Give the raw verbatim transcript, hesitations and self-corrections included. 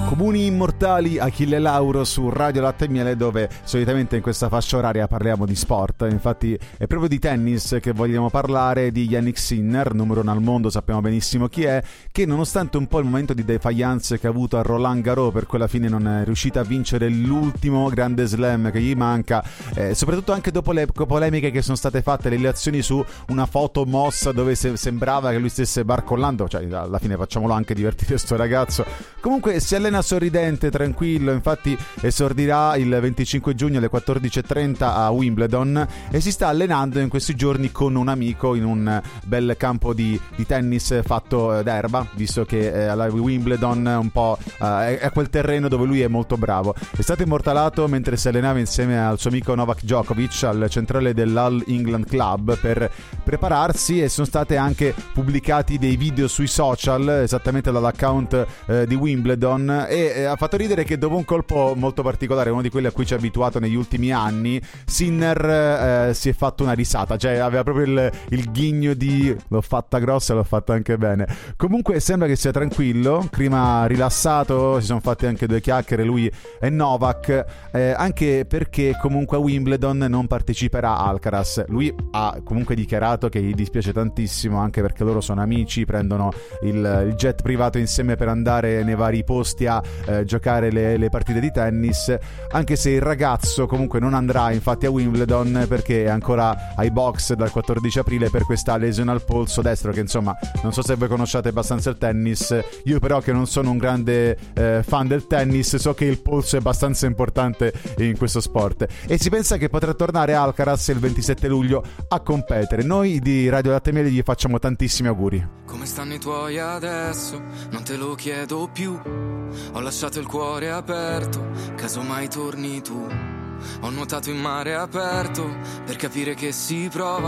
Comuni immortali, Achille Lauro su Radio Latte e Miele, dove solitamente in questa fascia oraria parliamo di sport. Infatti è proprio di tennis che vogliamo parlare, di Jannik Sinner, numero uno al mondo, sappiamo benissimo chi è, che nonostante un po' il momento di defiance che ha avuto a Roland Garros, per cui alla fine non è riuscita a vincere l'ultimo grande slam che gli manca, eh, soprattutto anche dopo le polemiche che sono state fatte, le reazioni su una foto mossa dove se- sembrava che lui stesse barcollando, cioè alla fine facciamolo anche divertire sto ragazzo. Comunque si allena sorridente, tranquillo, infatti esordirà il venticinque giugno alle quattordici e trenta a Wimbledon e si sta allenando in questi giorni con un amico in un bel campo di, di tennis fatto d'erba, visto che eh, alla Wimbledon un po' eh, è quel terreno dove lui è molto bravo. È stato immortalato mentre si allenava insieme al suo amico Novak Djokovic al centrale dell'All England Club per prepararsi, e sono state anche pubblicati dei video sui social esattamente dall'account eh, di Wimbledon, e eh, ha fatto ridere che dopo un colpo molto particolare, uno di quelli a cui ci ha abituato negli ultimi anni, Sinner eh, si è fatto una risata, cioè aveva proprio il, il ghigno di l'ho fatta grossa e l'ho fatta anche bene. Comunque sembra che sia tranquillo, clima rilassato, si sono fatti anche due chiacchiere lui e Novak, eh, anche perché comunque a Wimbledon non parteciperà Alcaraz. Lui ha comunque dichiarato che gli dispiace tantissimo, anche perché loro sono amici, prendono il, il jet privato insieme per andare nei vari posti a eh, giocare le, le partite di tennis, anche se il ragazzo comunque non andrà infatti a Wimbledon perché è ancora ai box dal quattordici aprile per questa lesione al polso destro, che insomma non so se voi conosciate abbastanza il tennis, io però che non sono un grande eh, fan del tennis so che il polso è abbastanza importante in questo sport, e si pensa che potrà tornare Alcaraz il ventisette luglio a competere. Noi di Radio Latte e Miele gli facciamo tantissimi auguri. Come stanno i tuoi adesso? Non te lo chiedo più. Ho lasciato il cuore aperto, casomai torni tu. Ho nuotato in mare aperto per capire che si prova